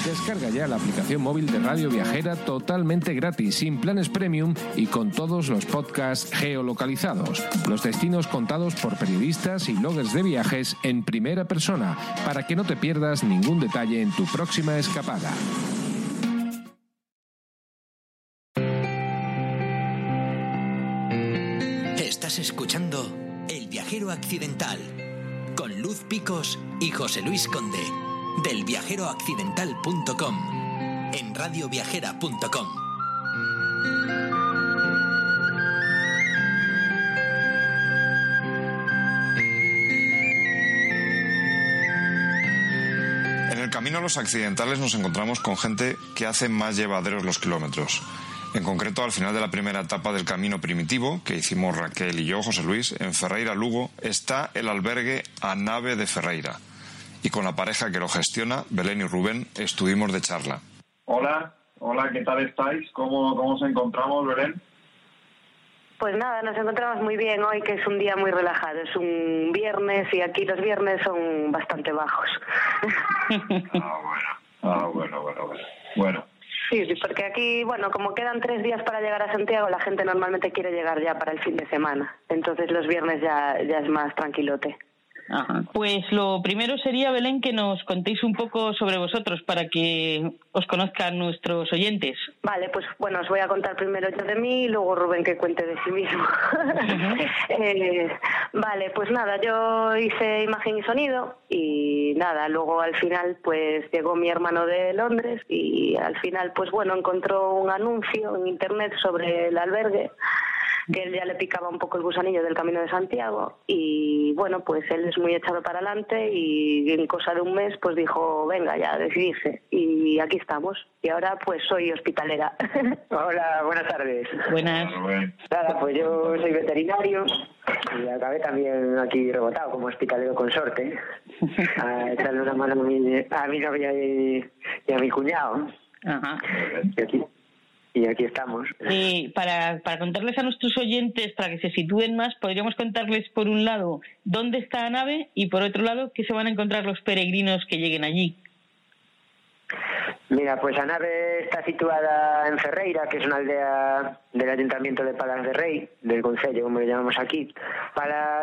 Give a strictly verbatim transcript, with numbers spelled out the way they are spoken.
Descarga ya la aplicación móvil de Radio Viajera totalmente gratis, sin planes premium y con todos los podcasts geolocalizados. Los destinos contados por periodistas y bloggers de viajes en primera persona, para que no te pierdas ningún detalle en tu próxima escapada. Estás escuchando El Viajero Accidental con Luz Picos y José Luis Conde del viajero accidental punto com en radio viajera punto com. En el camino a los accidentales nos encontramos con gente que hace más llevaderos los kilómetros. En concreto, al final de la primera etapa del camino primitivo, que hicimos Raquel y yo, José Luis, en Ferreira, Lugo, está el albergue A Nave de Ferreira. Y con la pareja que lo gestiona, Belén y Rubén, estuvimos de charla. Hola, hola, ¿qué tal estáis? ¿Cómo, cómo nos encontramos, Belén? Pues nada, nos encontramos muy bien hoy, que es un día muy relajado. Es un viernes y aquí los viernes son bastante bajos. Ah, bueno, ah, bueno, bueno, bueno. Bueno. Sí, sí, porque aquí, bueno, como quedan tres días para llegar a Santiago, la gente normalmente quiere llegar ya para el fin de semana. Entonces los viernes ya, ya es más tranquilote. Ajá. Pues lo primero sería, Belén, que nos contéis un poco sobre vosotros para que os conozcan nuestros oyentes. Vale, pues bueno, os voy a contar primero yo de mí y luego Rubén que cuente de sí mismo. Uh-huh. eh, vale, pues nada, yo hice imagen y sonido y nada, luego al final pues llegó mi hermano de Londres y al final pues bueno, encontró un anuncio en internet sobre el albergue, que él ya le picaba un poco el gusanillo del Camino de Santiago y bueno, pues él es muy echado para adelante y en cosa de un mes pues dijo, venga ya, a decidirse y aquí estamos y ahora pues soy hospitalera. Hola, buenas tardes. Buenas. Nada, pues yo soy veterinario y acabé también aquí rebotado como hospitalero consorte a echarle una mano a mi, a mi novia y, y a mi cuñado. Ajá. Y aquí Y aquí estamos. Eh, para, para contarles a nuestros oyentes, para que se sitúen más, podríamos contarles, por un lado, dónde está la nave y, por otro lado, qué se van a encontrar los peregrinos que lleguen allí. Mira, pues la nave está situada en Ferreira, que es una aldea del Ayuntamiento de Palas de Rei, del concello, como le llamamos aquí. Palas